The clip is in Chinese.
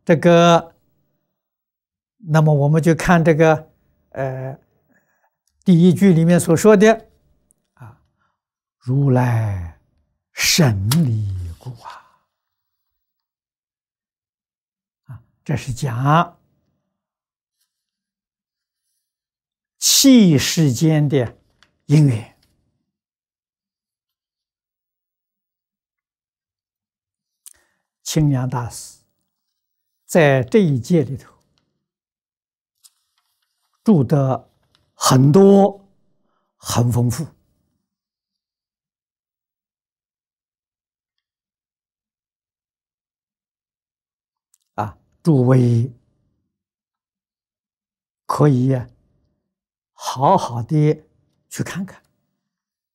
这个，那么我们就看这个第一句里面所说的啊，如来神力故这是讲器世间的因缘。清凉大师在这一节里头注得很多，很丰富诸位可以好好的去看看。